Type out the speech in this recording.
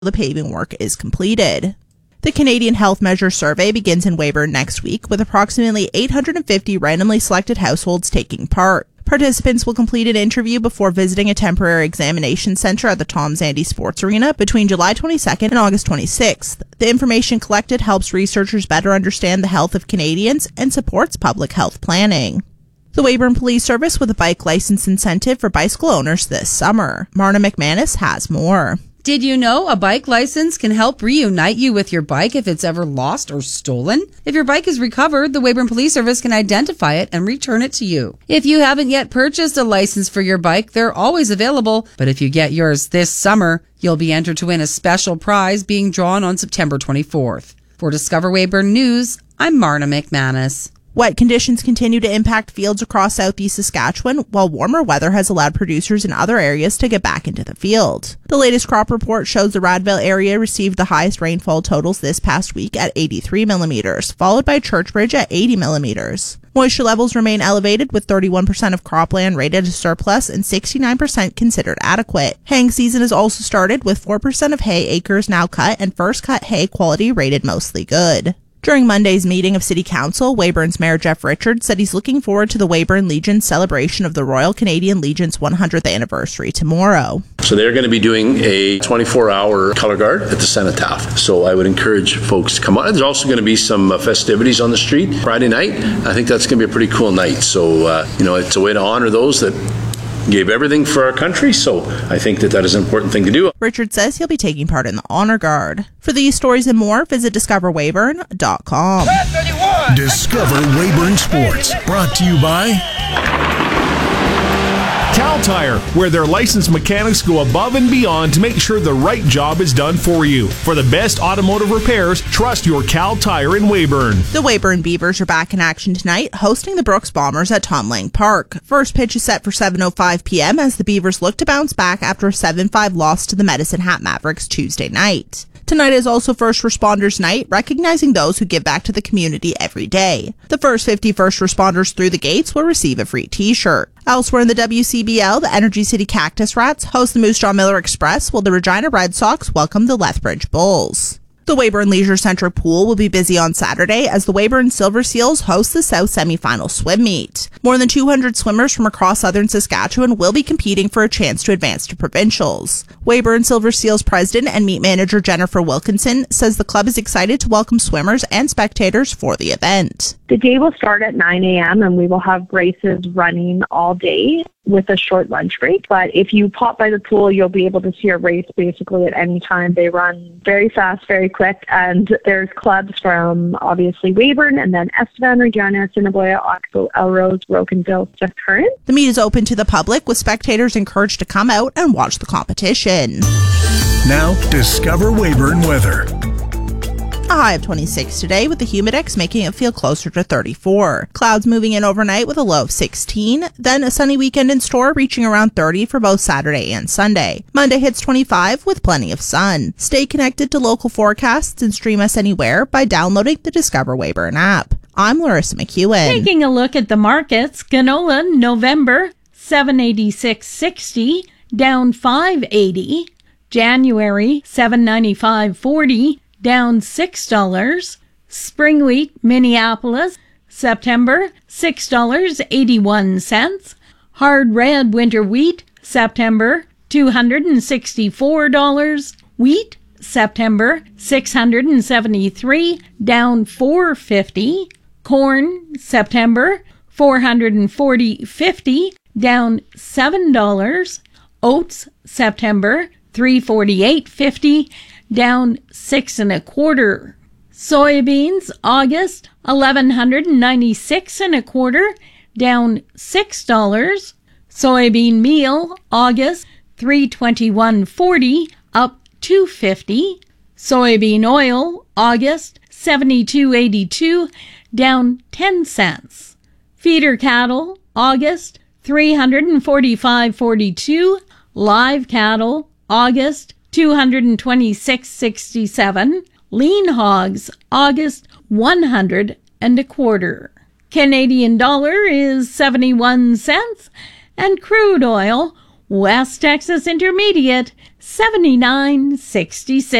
the paving work is completed. The Canadian Health Measures Survey begins in Weyburn next week, with approximately 850 randomly selected households taking part. Participants will complete an interview before visiting a temporary examination centre at the Tom Zandy Sports Arena between July 22nd and August 26th. The information collected helps researchers better understand the health of Canadians and supports public health planning. The Weyburn Police Service with a bike license incentive for bicycle owners this summer. Marna McManus has more. Did you know a bike license can help reunite you with your bike if it's ever lost or stolen? If your bike is recovered, the Weyburn Police Service can identify it and return it to you. If you haven't yet purchased a license for your bike, they're always available. But if you get yours this summer, you'll be entered to win a special prize being drawn on September 24th. For Discover Weyburn News, I'm Marna McManus. Wet conditions continue to impact fields across southeast Saskatchewan, while warmer weather has allowed producers in other areas to get back into the field. The latest crop report shows the Radville area received the highest rainfall totals this past week at 83 millimeters, followed by Churchbridge at 80 millimeters. Moisture levels remain elevated, with 31% of cropland rated as surplus and 69% considered adequate. Haying season has also started, with 4% of hay acres now cut and first cut hay quality rated mostly good. During Monday's meeting of City Council, Weyburn's Mayor Jeff Richards said he's looking forward to the Weyburn Legion's celebration of the Royal Canadian Legion's 100th anniversary tomorrow. So they're going to be doing a 24-hour color guard at the Cenotaph. So I would encourage folks to come on. There's also going to be some festivities on the street Friday night. I think that's going to be a pretty cool night. So, it's a way to honor those that gave everything for our country, so I think that is an important thing to do. Richard says he'll be taking part in the Honor Guard. For these stories and more, visit discoverweyburn.com. Discover Weyburn Sports, brought to you by Cal Tire, where their licensed mechanics go above and beyond to make sure the right job is done for you. For the best automotive repairs, trust your Cal Tire in Weyburn. The Weyburn Beavers are back in action tonight, hosting the Brooks Bombers at Tom Lang Park. First pitch is set for 7:05 p.m. as the Beavers look to bounce back after a 7-5 loss to the Medicine Hat Mavericks Tuesday night. Tonight is also First Responders Night, recognizing those who give back to the community every day. The first 50 first responders through the gates will receive a free t-shirt. Elsewhere in the WCBL, the Energy City Cactus Rats host the Moose Jaw Miller Express, while the Regina Red Sox welcome the Lethbridge Bulls. The Weyburn Leisure Centre pool will be busy on Saturday as the Weyburn Silver Seals host the South Semi-Final Swim Meet. More than 200 swimmers from across southern Saskatchewan will be competing for a chance to advance to provincials. Weyburn Silver Seals president and meet manager Jennifer Wilkinson says the club is excited to welcome swimmers and spectators for the event. The day will start at 9 a.m. and we will have races running all day with a short lunch break. But if you pop by the pool, you'll be able to see a race basically at any time. They run very fast, very quick, and there's clubs from obviously Weyburn and then Estevan, Regina, Assiniboia, Oxbow, Elrose, Rocanville, St. Current. The meet is open to the public, with spectators encouraged to come out and watch the competition. Now, Discover Weyburn weather. A high of 26 today, with the humidex making it feel closer to 34. Clouds moving in overnight with a low of 16. Then a sunny weekend in store, reaching around 30 for both Saturday and Sunday. Monday hits 25 with plenty of sun. Stay connected to local forecasts and stream us anywhere by downloading the Discover Weyburn app. I'm Larissa McEwen. Taking a look at the markets, canola November $786.60, down $5.80. January $795.40. down $6. Spring wheat, Minneapolis, September, $6.81. Hard red winter wheat, September, $264. Wheat, September, $673, down $4.50. Corn, September, $440.50, down $7. Oats, September, $348.50, down 6 1/4. Soybeans, August, $1,196 1/4, down $6. Soybean meal, August, $321.40, up $2.50. Soybean oil, August, $72.82, down 10 cents. Feeder cattle, August, $345.42. Live cattle, August, $226.67. Lean hogs, August, $100 1/4. Canadian dollar is 71 cents, and crude oil, West Texas Intermediate, 7966.